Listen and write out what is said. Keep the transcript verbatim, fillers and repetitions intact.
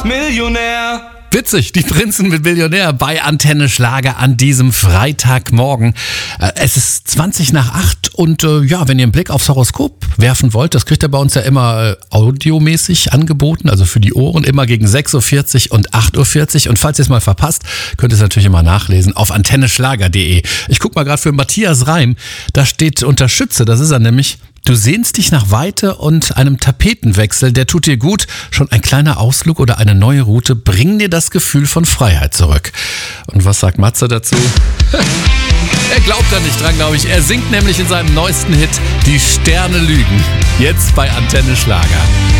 Millionär. Witzig, die Prinzen mit Millionär bei Antenne Schlager an diesem Freitagmorgen. Äh, es ist zwanzig nach acht und äh, ja, wenn ihr einen Blick aufs Horoskop werfen wollt, das kriegt ihr bei uns ja immer äh, audiomäßig angeboten, also für die Ohren, immer gegen sechs Uhr vierzig und acht Uhr vierzig. Und falls ihr es mal verpasst, könnt ihr es natürlich immer nachlesen auf antenne schlager punkt de. Ich guck mal gerade für Matthias Reim, da steht unter Schütze, das ist er nämlich: Du sehnst dich nach Weite und einem Tapetenwechsel, der tut dir gut. Schon ein kleiner Ausflug oder eine neue Route bringen dir das Gefühl von Freiheit zurück. Und was sagt Matze dazu? Er glaubt da nicht dran, glaube ich. Er singt nämlich in seinem neuesten Hit Die Sterne lügen. Jetzt bei Antenne Schlager.